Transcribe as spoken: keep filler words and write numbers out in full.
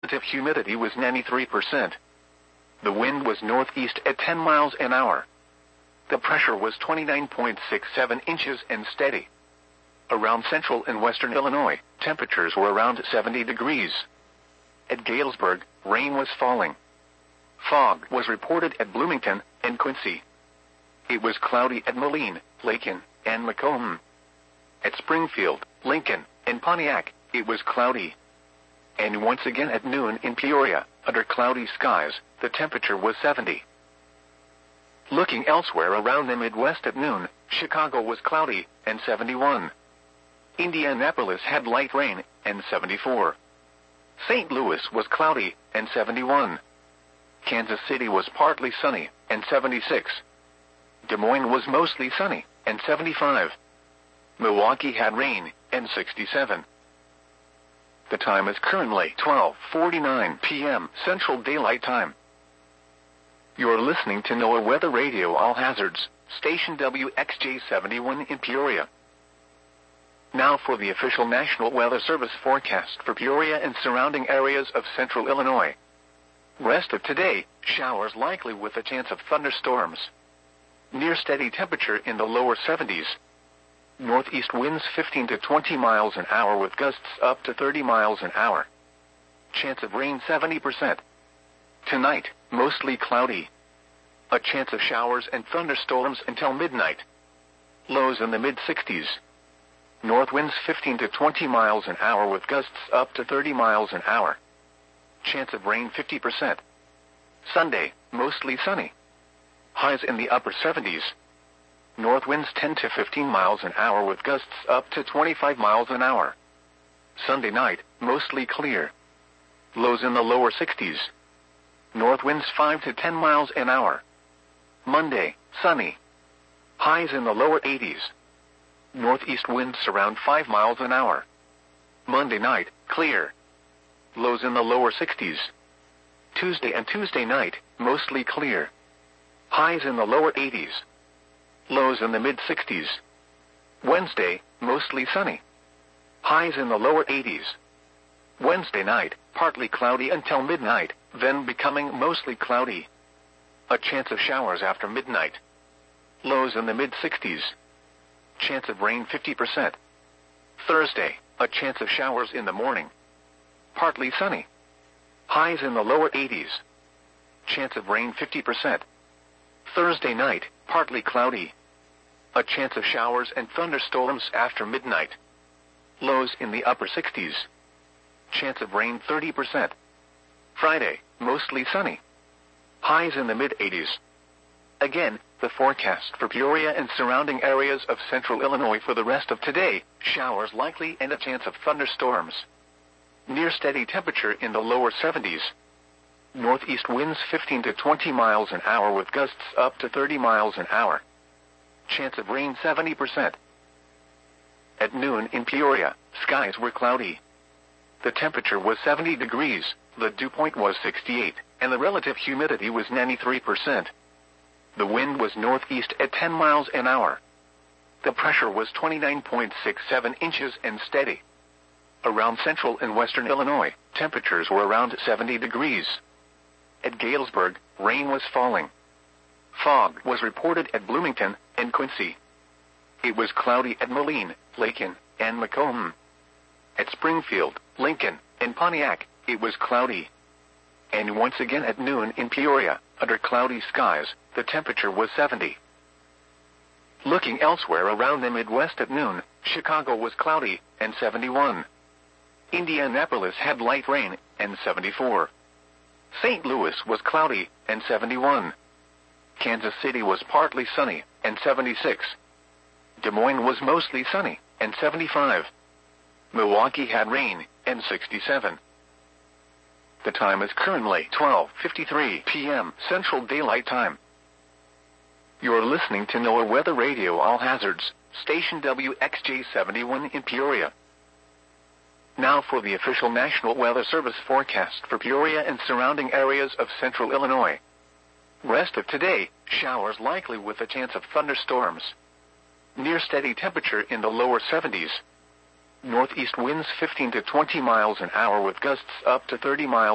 relative humidity was ninety-three percent. The wind was northeast at ten miles an hour. The pressure was twenty-nine point six seven inches and steady. Around central and western Illinois, temperatures were around seventy degrees. At Galesburg, rain was falling. Fog was reported at Bloomington and Quincy. It was cloudy at Moline, Lakin, and Macomb. At Springfield, Lincoln, and Pontiac, it was cloudy. And once again at noon in Peoria, under cloudy skies, the temperature was seventy. Looking elsewhere around the Midwest at noon, Chicago was cloudy and seventy-one. Indianapolis had light rain and seventy-four. Saint Louis was cloudy and seventy-one. Kansas City was partly sunny and seventy-six. Des Moines was mostly sunny and seventy-five. Milwaukee had rain and sixty-seven. The time is currently twelve forty-nine p m Central Daylight Time. You're listening to NOAA Weather Radio All Hazards, station W X J seventy-one in Peoria. Now for the official National Weather Service forecast for Peoria and surrounding areas of central Illinois. Rest of today, showers likely with a chance of thunderstorms. Near steady temperature in the lower seventies. Northeast winds fifteen to twenty miles an hour with gusts up to thirty miles an hour. Chance of rain seventy percent. Tonight, mostly cloudy. A chance of showers and thunderstorms until midnight. Lows in the mid-sixties. North winds fifteen to twenty miles an hour with gusts up to thirty miles an hour. Chance of rain fifty percent. Sunday, mostly sunny. Highs in the upper seventies. North winds ten to fifteen miles an hour with gusts up to twenty-five miles an hour. Sunday night, mostly clear. Lows in the lower sixties. North winds five to ten miles an hour. Monday, sunny. Highs in the lower eighties. Northeast winds around five miles an hour. Monday night, clear. Lows in the lower sixties. Tuesday and Tuesday night, mostly clear. Highs in the lower eighties. Lows in the mid-sixties. Wednesday, mostly sunny. Highs in the lower eighties. Wednesday night, partly cloudy until midnight, then becoming mostly cloudy. A chance of showers after midnight. Lows in the mid-sixties. Chance of rain fifty percent. Thursday, a chance of showers in the morning. Partly sunny. Highs in the lower eighties. Chance of rain fifty percent. Thursday night, partly cloudy. A chance of showers and thunderstorms after midnight. Lows in the upper sixties. Chance of rain thirty percent. Friday, mostly sunny. Highs in the mid-eighties. Again, the forecast for Peoria and surrounding areas of central Illinois for the rest of today, showers likely and a chance of thunderstorms. Near steady temperature in the lower seventies. Northeast winds fifteen to twenty miles an hour with gusts up to thirty miles an hour. Chance of rain seventy percent. At noon in Peoria, skies were cloudy. The temperature was seventy degrees, the dew point was sixty-eight, and the relative humidity was ninety-three percent. The wind was northeast at ten miles an hour. The pressure was twenty-nine point six seven inches and steady. Around central and western Illinois, temperatures were around seventy degrees. At Galesburg, rain was falling. Fog was reported at Bloomington and Quincy. It was cloudy at Moline, Lakin, and Macomb. At Springfield, Lincoln, and Pontiac, it was cloudy. And once again at noon in Peoria, under cloudy skies, the temperature was seventy. Looking elsewhere around the Midwest at noon, Chicago was cloudy and seventy-one. Indianapolis had light rain and seventy-four. Saint Louis was cloudy and seventy-one. Kansas City was partly sunny and seventy-six. Des Moines was mostly sunny and seventy-five. Milwaukee had rain and sixty-seven. The time is currently twelve fifty-three p m Central Daylight Time. You're listening to NOAA Weather Radio All Hazards, station W X J seventy-one in Peoria. Now for the official National Weather Service forecast for Peoria and surrounding areas of central Illinois. Rest of today, showers likely with a chance of thunderstorms. Near steady temperature in the lower seventies. Northeast winds fifteen to twenty miles an hour with gusts up to thirty miles